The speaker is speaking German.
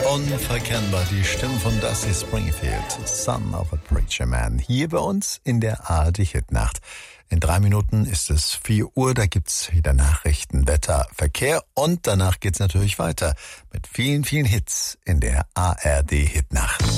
Unverkennbar die Stimme von Dusty Springfield, Son of a Preacher Man, hier bei uns in der ARD Hitnacht. In 3 Minuten ist es 4 Uhr, da gibt's wieder Nachrichten, Wetter, Verkehr und danach geht's natürlich weiter mit vielen, vielen Hits in der ARD Hitnacht.